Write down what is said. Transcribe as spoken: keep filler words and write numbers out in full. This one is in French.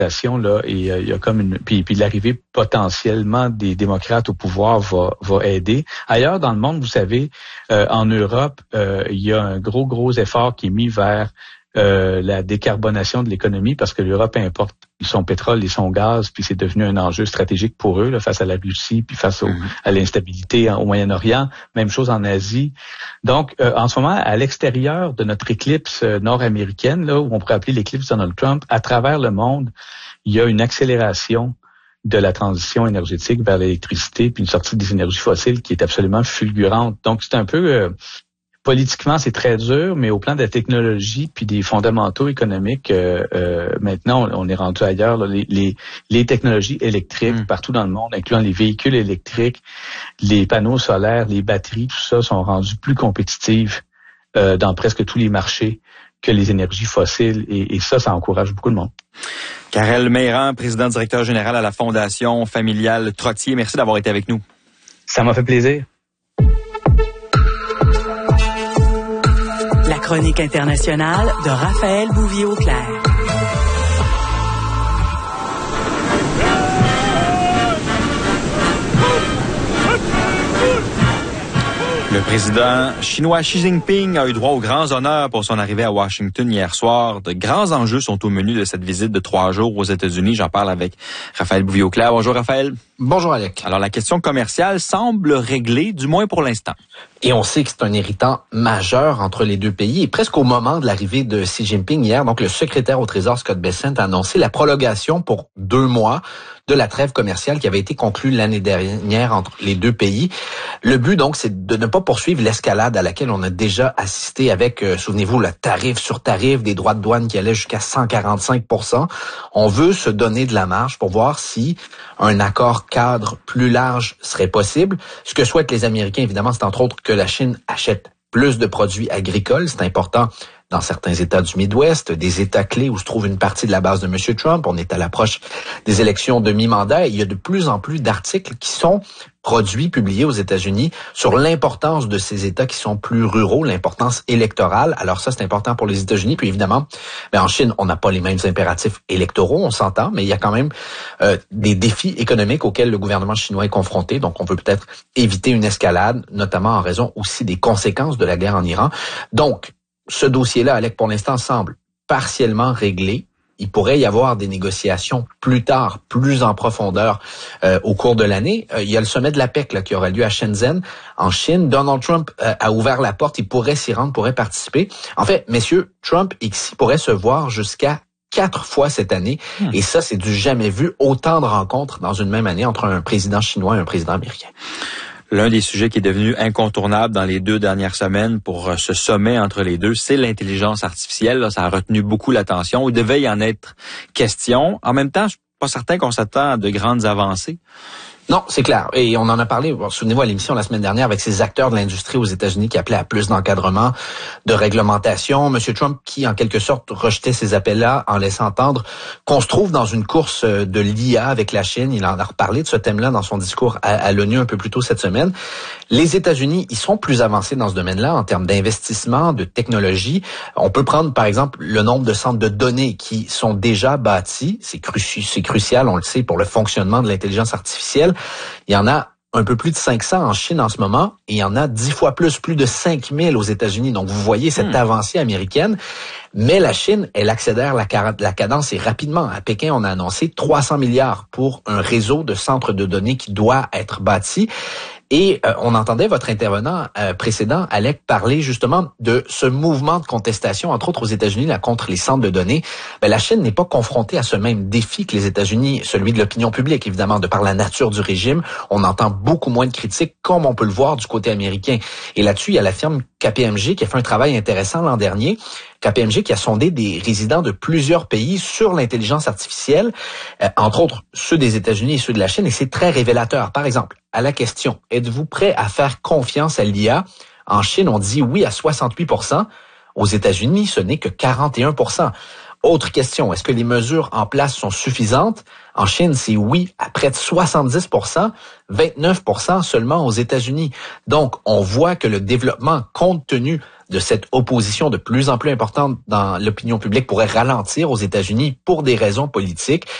là, et euh, il y a comme une puis, puis l'arrivée potentiellement des démocrates au pouvoir va va aider. Ailleurs dans le monde, vous savez, euh, en Europe, euh, il y a un gros gros effort qui est mis vers euh, la décarbonation de l'économie parce que l'Europe importe son pétrole et son gaz, puis c'est devenu un enjeu stratégique pour eux là, face à la Russie, puis face au, mmh. à l'instabilité au Moyen-Orient. Même chose en Asie. Donc, euh, en ce moment, à l'extérieur de notre éclipse euh, nord-américaine, là où on pourrait appeler l'éclipse Donald Trump, à travers le monde, il y a une accélération de la transition énergétique vers l'électricité, puis une sortie des énergies fossiles qui est absolument fulgurante. Donc, c'est un peu... Euh, Politiquement, c'est très dur, mais au plan de la technologie puis des fondamentaux économiques, euh, euh, maintenant, on est rendu ailleurs. Là, les, les, les technologies électriques mmh. partout dans le monde, incluant les véhicules électriques, les panneaux solaires, les batteries, tout ça, sont rendus plus compétitives euh, dans presque tous les marchés que les énergies fossiles. Et, et ça, ça encourage beaucoup de monde. Karel Meyrand, président directeur général à la Fondation familiale Trottier, merci d'avoir été avec nous. Ça m'a fait plaisir. La chronique internationale de Raphaël Bouvier-Auclair. Le président chinois Xi Jinping a eu droit aux grands honneurs pour son arrivée à Washington hier soir. De grands enjeux sont au menu de cette visite de trois jours aux États-Unis. J'en parle avec Raphaël Bouvier-Auclair. Bonjour Raphaël. Bonjour Alec. Alors la question commerciale semble réglée, du moins pour l'instant. Et on sait que c'est un irritant majeur entre les deux pays. Et presque au moment de l'arrivée de Xi Jinping hier, donc le secrétaire au Trésor Scott Bessent a annoncé la prolongation pour deux mois de la trêve commerciale qui avait été conclue l'année dernière entre les deux pays. Le but donc, c'est de ne pas poursuivre l'escalade à laquelle on a déjà assisté avec, euh, souvenez-vous, le tarif sur tarif, des droits de douane qui allaient jusqu'à cent quarante-cinq pour cent. On veut se donner de la marge pour voir si un accord cadre plus large serait possible. Ce que souhaitent les Américains, évidemment, c'est entre autres que la Chine achète plus de produits agricoles. C'est important dans certains États du Midwest, des États clés où se trouve une partie de la base de M. Trump. On est à l'approche des élections de mi-mandat et il y a de plus en plus d'articles qui sont produits, publiés aux États-Unis sur l'importance de ces États qui sont plus ruraux, l'importance électorale. Alors ça, c'est important pour les États-Unis. Puis évidemment, ben en Chine, on n'a pas les mêmes impératifs électoraux, on s'entend, mais il y a quand même euh, des défis économiques auxquels le gouvernement chinois est confronté. Donc on veut peut-être éviter une escalade, notamment en raison aussi des conséquences de la guerre en Iran. Donc, ce dossier-là, Alec, pour l'instant, semble partiellement réglé. Il pourrait y avoir des négociations plus tard, plus en profondeur euh, au cours de l'année. Euh, il y a le sommet de la P E C là, qui aura lieu à Shenzhen, en Chine. Donald Trump euh, a ouvert la porte. Il pourrait s'y rendre, pourrait participer. En fait, messieurs, Trump et Xi pourraient se voir jusqu'à quatre fois cette année. Hmm. Et ça, c'est du jamais vu. Autant de rencontres dans une même année entre un président chinois et un président américain. L'un des sujets qui est devenu incontournable dans les deux dernières semaines pour ce sommet entre les deux, c'est l'intelligence artificielle. Là, ça a retenu beaucoup l'attention. Il devait y en être question. En même temps, je suis pas certain qu'on s'attend à de grandes avancées. Non, c'est clair. Et on en a parlé, bon, souvenez-vous, à l'émission la semaine dernière avec ces acteurs de l'industrie aux États-Unis qui appelaient à plus d'encadrement, de réglementation. Monsieur Trump qui, en quelque sorte, rejetait ces appels-là en laissant entendre qu'on se trouve dans une course de l'I A avec la Chine. Il en a reparlé de ce thème-là dans son discours à, à l'ONU un peu plus tôt cette semaine. Les États-Unis, ils sont plus avancés dans ce domaine-là en termes d'investissement, de technologie. On peut prendre, par exemple, le nombre de centres de données qui sont déjà bâtis. C'est cru- c'est crucial, on le sait, pour le fonctionnement de l'intelligence artificielle. Il y en a un peu plus de cinq cents en Chine en ce moment et il y en a dix fois plus, plus de cinq mille aux États-Unis. Donc, vous voyez cette mmh. avancée américaine. Mais la Chine, elle accélère la, la cadence et rapidement. À Pékin, on a annoncé trois cents milliards pour un réseau de centres de données qui doit être bâti. Et euh, on entendait votre intervenant euh, précédent, Alec, parler justement de ce mouvement de contestation, entre autres aux États-Unis, là, contre les centres de données. Ben, la Chine n'est pas confrontée à ce même défi que les États-Unis, celui de l'opinion publique, évidemment, de par la nature du régime. On entend beaucoup moins de critiques, comme on peut le voir du côté américain. Et là-dessus, il y a la firme K P M G qui a fait un travail intéressant l'an dernier. K P M G qui a sondé des résidents de plusieurs pays sur l'intelligence artificielle, euh, entre autres ceux des États-Unis et ceux de la Chine, et c'est très révélateur. Par exemple, à la question « Êtes-vous prêt à faire confiance à l'I A ?» En Chine, on dit oui à soixante-huit pour cent. Aux États-Unis, ce n'est que quarante et un pour cent. Autre question, est-ce que les mesures en place sont suffisantes? En Chine, c'est oui à près de soixante-dix pour cent, vingt-neuf pour cent seulement aux États-Unis. Donc, on voit que le développement, compte tenu de cette opposition de plus en plus importante dans l'opinion publique pourrait ralentir aux États-Unis pour des raisons politiques.